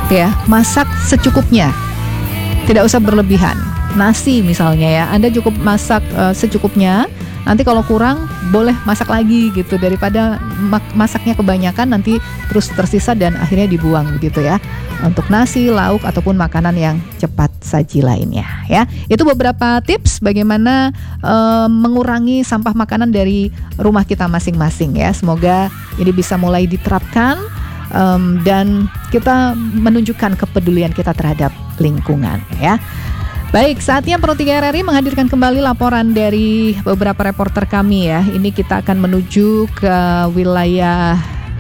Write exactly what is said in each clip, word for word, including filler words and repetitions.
ya, masak secukupnya, tidak usah berlebihan. Nasi misalnya ya, Anda cukup masak uh, secukupnya. Nanti kalau kurang boleh masak lagi gitu, daripada mak- masaknya kebanyakan nanti terus tersisa dan akhirnya dibuang begitu ya. Untuk nasi, lauk ataupun makanan yang cepat saji lainnya ya. Itu beberapa tips bagaimana uh, mengurangi sampah makanan dari rumah kita masing-masing ya. Semoga ini bisa mulai diterapkan um, dan kita menunjukkan kepedulian kita terhadap lingkungan ya. Baik, saatnya Pro tiga R R I menghadirkan kembali laporan dari beberapa reporter kami ya. Ini kita akan menuju ke wilayah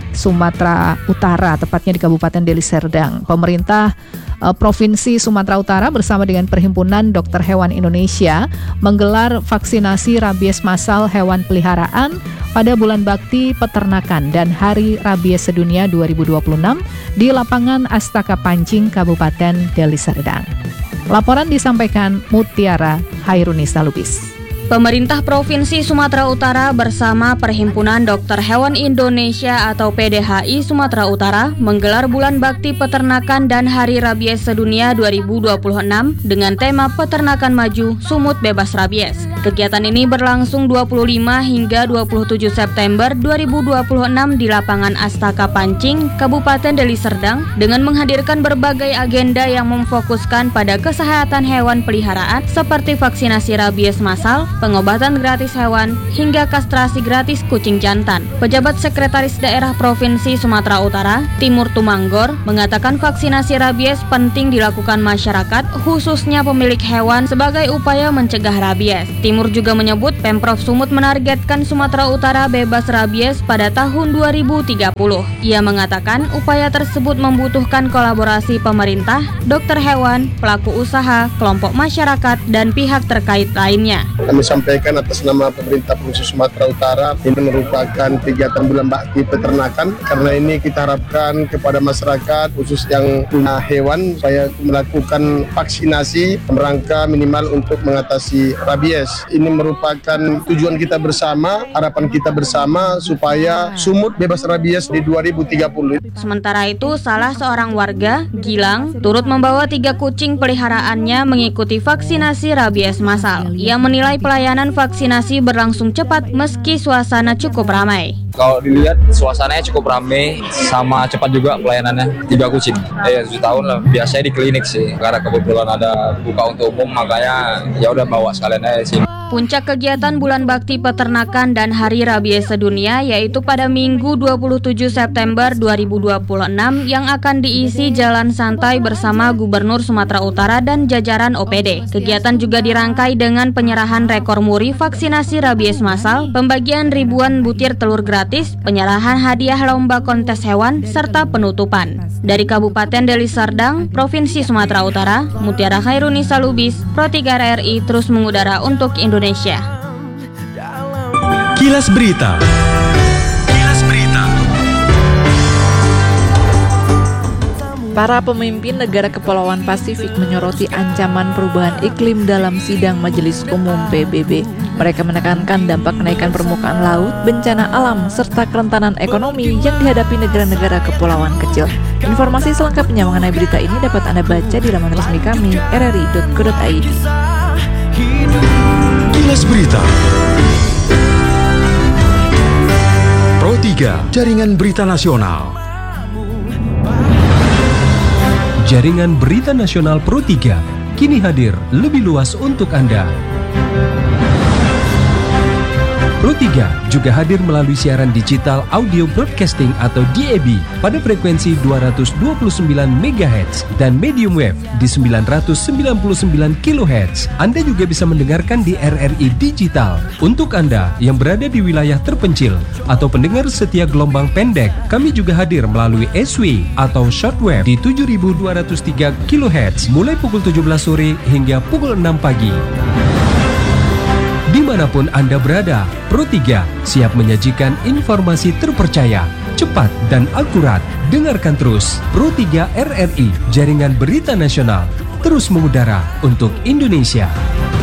Sumatera Utara, tepatnya di Kabupaten Deli Serdang. Pemerintah uh, Provinsi Sumatera Utara bersama dengan Perhimpunan Dokter Hewan Indonesia menggelar vaksinasi rabies massal hewan peliharaan pada bulan bakti peternakan dan Hari Rabies Sedunia dua ribu dua puluh enam di lapangan Astaka Pancing, Kabupaten Deli Serdang. Laporan disampaikan Mutiara Hairunisa Lubis. Pemerintah Provinsi Sumatera Utara bersama Perhimpunan Dokter Hewan Indonesia atau P D H I Sumatera Utara menggelar Bulan Bakti Peternakan dan Hari Rabies Sedunia dua ribu dua puluh enam dengan tema Peternakan Maju, Sumut Bebas Rabies. Kegiatan ini berlangsung dua puluh lima hingga dua puluh tujuh September dua ribu dua puluh enam di lapangan Astaka Pancing, Kabupaten Deli Serdang dengan menghadirkan berbagai agenda yang memfokuskan pada kesehatan hewan peliharaan seperti vaksinasi rabies massal, pengobatan gratis hewan, hingga kastrasi gratis kucing jantan. Pejabat Sekretaris Daerah Provinsi Sumatera Utara, Timur Tumanggor, mengatakan vaksinasi rabies penting dilakukan masyarakat, khususnya pemilik hewan, sebagai upaya mencegah rabies. Timur juga menyebut Pemprov Sumut menargetkan Sumatera Utara bebas rabies pada tahun dua ribu tiga puluh. Ia mengatakan upaya tersebut membutuhkan kolaborasi pemerintah, dokter hewan, pelaku usaha, kelompok masyarakat, dan pihak terkait lainnya. Kami sampaikan atas nama pemerintah Provinsi Sumatera Utara, ini merupakan kegiatan bulan bakti peternakan. Karena ini kita harapkan kepada masyarakat khusus yang punya hewan supaya melakukan vaksinasi merangka minimal untuk mengatasi rabies. Ini merupakan tujuan kita bersama, harapan kita bersama supaya Sumut bebas rabies di dua ribu tiga puluh. Sementara itu, salah seorang warga, Gilang, turut membawa tiga kucing peliharaannya mengikuti vaksinasi rabies massal. Ia menilai pelayanan vaksinasi berlangsung cepat meski suasana cukup ramai. Kalau dilihat suasananya cukup ramai sama cepat juga pelayanannya. Tiga kucing, eh tujuh tahun lah. Biasanya di klinik sih, karena kebetulan ada buka untuk umum makanya ya udah bawa sekalian aja sih. Puncak kegiatan Bulan Bakti Peternakan dan Hari Rabies Sedunia yaitu pada Minggu dua puluh tujuh September dua ribu dua puluh enam yang akan diisi jalan santai bersama Gubernur Sumatera Utara dan jajaran O P D. Kegiatan juga dirangkai dengan penyerahan rekor muri vaksinasi rabies massal, pembagian ribuan butir telur gratis, penyerahan hadiah lomba kontes hewan, serta penutupan. Dari Kabupaten Deli Serdang, Provinsi Sumatera Utara, Mutiara Hairunisa Lubis, Pro tiga R R I terus mengudara untuk Indonesia. Indonesia. Kilas Berita. Kilas Berita. Para pemimpin negara Kepulauan Pasifik menyoroti ancaman perubahan iklim dalam sidang Majelis Umum P B B. Mereka menekankan dampak kenaikan permukaan laut, bencana alam, serta kerentanan ekonomi yang dihadapi negara-negara kepulauan kecil. Informasi selengkapnya mengenai berita ini dapat Anda baca di laman resmi kami r r i dot co dot i d. Kilas Berita. Pro tiga, Jaringan Berita Nasional. Jaringan Berita Nasional Pro tiga kini hadir lebih luas untuk Anda. Pro tiga juga hadir melalui siaran digital audio broadcasting atau D A B pada frekuensi dua ratus dua puluh sembilan megahertz dan medium wave di sembilan ratus sembilan puluh sembilan kilohertz. Anda juga bisa mendengarkan di R R I Digital. Untuk Anda yang berada di wilayah terpencil atau pendengar setia gelombang pendek, kami juga hadir melalui S W atau shortwave di tujuh ribu dua ratus tiga kilohertz mulai pukul tujuh belas sore hingga pukul enam pagi. Dimanapun Anda berada, Pro tiga siap menyajikan informasi terpercaya, cepat, dan akurat. Dengarkan terus Pro tiga R R I, Jaringan Berita Nasional, terus mengudara untuk Indonesia.